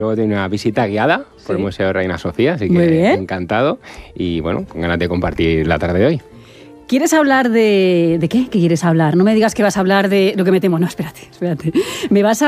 Luego tiene una visita guiada por el Museo de Reina Sofía, así que encantado. Y bueno, con ganas de compartir la tarde de hoy. ¿Quieres hablar de qué? ¿Qué quieres hablar? No me digas que vas a hablar de lo que me temo. No, espérate. Me vas a